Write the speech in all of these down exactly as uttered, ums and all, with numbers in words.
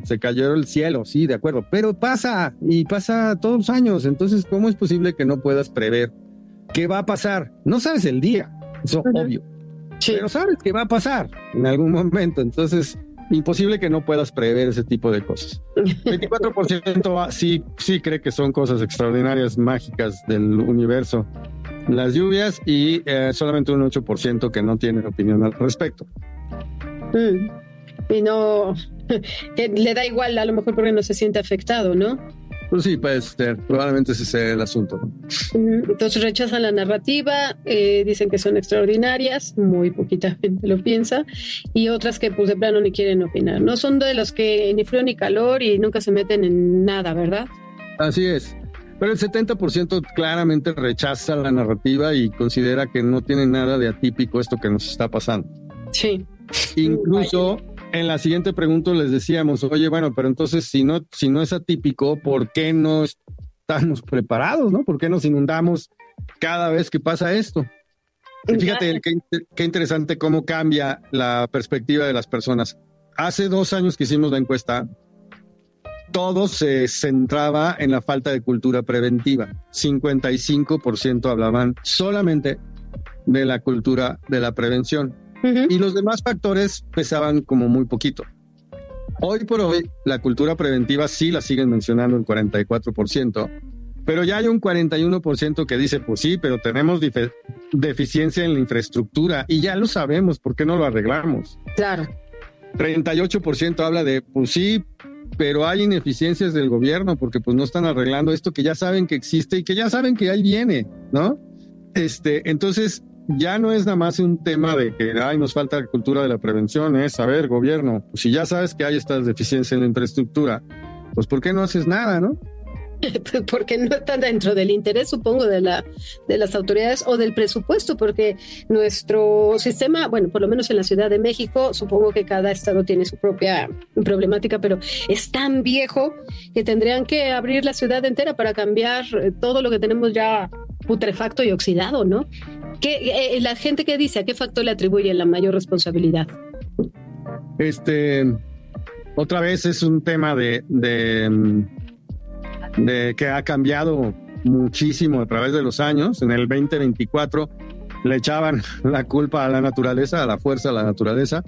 se cayó el cielo, sí, de acuerdo, pero pasa y pasa todos los años. Entonces, ¿cómo es posible que no puedas prever qué va a pasar? No sabes el día, eso es uh-huh. obvio, sí. Pero sabes que va a pasar en algún momento. Entonces, imposible que no puedas prever ese tipo de cosas. veinticuatro por ciento sí, sí cree que son cosas extraordinarias, mágicas del universo, las lluvias, y eh, solamente un ocho por ciento que no tiene opinión al respecto. Mm. Y no, que le da igual, a lo mejor porque no se siente afectado, ¿no? Pues sí, puede ser, probablemente ese sea el asunto, ¿no? Entonces rechazan la narrativa, eh, dicen que son extraordinarias, muy poquita gente lo piensa, y otras que pues de plano ni quieren opinar, ¿no? Son de los que ni frío ni calor y nunca se meten en nada, ¿verdad? Así es, pero el setenta por ciento claramente rechaza la narrativa y considera que no tiene nada de atípico esto que nos está pasando. Sí. Incluso en la siguiente pregunta les decíamos, oye, bueno, pero entonces si no, si no es atípico, ¿por qué no estamos preparados, no? ¿Por qué nos inundamos cada vez que pasa esto? Y fíjate qué, qué interesante cómo cambia la perspectiva de las personas. Hace dos años que hicimos la encuesta, todo se centraba en la falta de cultura preventiva. cincuenta y cinco por ciento hablaban solamente de la cultura de la prevención. Uh-huh. Y los demás factores pesaban como muy poquito. Hoy por hoy, la cultura preventiva sí la siguen mencionando el cuarenta y cuatro por ciento, pero ya hay un cuarenta y uno por ciento que dice, pues sí, pero tenemos dif- deficiencia en la infraestructura y ya lo sabemos, ¿por qué no lo arreglamos? Claro. treinta y ocho por ciento habla de, pues sí, pero hay ineficiencias del gobierno porque pues no están arreglando esto que ya saben que existe y que ya saben que ahí viene, ¿no? Este, entonces... Ya no es nada más un tema de que ay, nos falta la cultura de la prevención, es, a ver, gobierno, pues si ya sabes que hay estas deficiencias en la infraestructura, pues ¿por qué no haces nada, no? Porque no están dentro del interés, supongo, de la de las autoridades o del presupuesto, porque nuestro sistema, bueno, por lo menos en la Ciudad de México, supongo que cada estado tiene su propia problemática, pero es tan viejo que tendrían que abrir la ciudad entera para cambiar todo lo que tenemos ya putrefacto y oxidado, ¿no? ¿Qué, eh, la gente que dice a qué factor le atribuye la mayor responsabilidad? Este, otra vez es un tema de, de, de que ha cambiado muchísimo a través de los años. En el veinte veinticuatro le echaban la culpa a la naturaleza, a la fuerza de la naturaleza,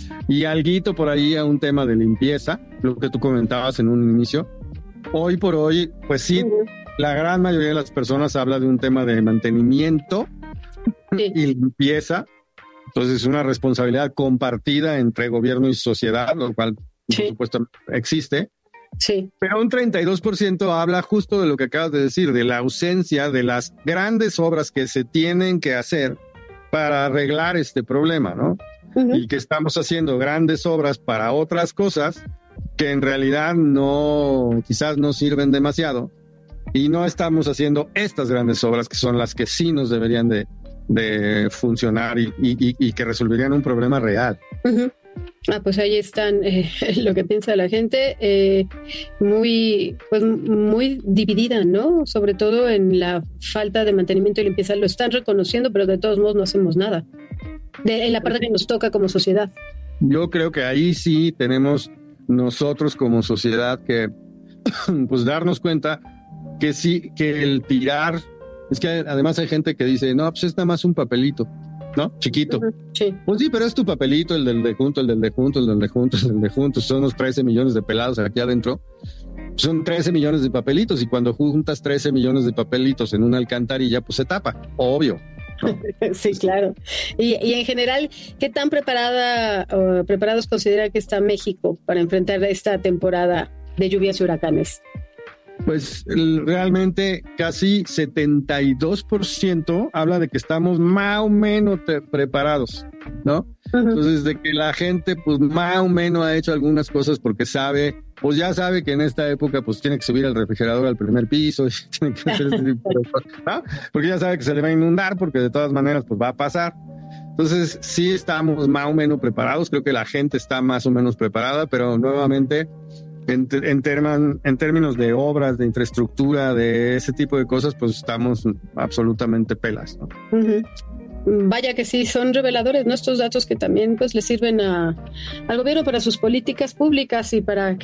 y alguito por ahí a un tema de limpieza, lo que tú comentabas en un inicio. Hoy por hoy, pues sí, uh-huh. la gran mayoría de las personas habla de un tema de mantenimiento sí. y limpieza. Entonces es una responsabilidad compartida entre gobierno y sociedad, lo cual sí. por supuesto existe. Sí. Pero un treinta y dos por ciento habla justo de lo que acabas de decir, de la ausencia de las grandes obras que se tienen que hacer para arreglar este problema, ¿no? Uh-huh. Y que estamos haciendo grandes obras para otras cosas que en realidad no, quizás no sirven demasiado, y no estamos haciendo estas grandes obras que son las que sí nos deberían de, de funcionar y, y, y que resolverían un problema real. Uh-huh. Ah, pues ahí están eh, lo que piensa la gente, eh, muy, pues muy dividida, ¿no? Sobre todo en la falta de mantenimiento y limpieza. Lo están reconociendo, pero de todos modos no hacemos nada. De, en la parte que nos toca como sociedad. Yo creo que ahí sí tenemos nosotros como sociedad que pues darnos cuenta que sí, que el tirar, es que además hay gente que dice, no, pues es nada más un papelito, ¿no? Chiquito. Uh-huh, sí. Pues sí, pero es tu papelito, el del de junto, el del de junto, el del de junto, el del de junto, son los trece millones de pelados aquí adentro. Son trece millones de papelitos y cuando juntas trece millones de papelitos en una alcantarilla, pues se tapa, obvio. ¿No? Sí, claro. Y, y en general, ¿qué tan preparada o preparados considera que está México para enfrentar esta temporada de lluvias y huracanes? Pues realmente casi setenta y dos por ciento habla de que estamos más o menos te- preparados, ¿no? Uh-huh. Entonces, de que la gente pues más o menos ha hecho algunas cosas porque sabe, pues ya sabe que en esta época pues tiene que subir el refrigerador al primer piso, y tiene que hacer este tipo de cosas, ¿no? Porque ya sabe que se le va a inundar porque de todas maneras pues va a pasar. Entonces, sí estamos más o menos preparados, creo que la gente está más o menos preparada, pero nuevamente... En, en, terman, en términos de obras, de infraestructura, de ese tipo de cosas, pues estamos absolutamente pelas, ¿no? Uh-huh. Vaya que sí, son reveladores, ¿no? Estos datos que también pues le sirven a, al gobierno para sus políticas públicas y para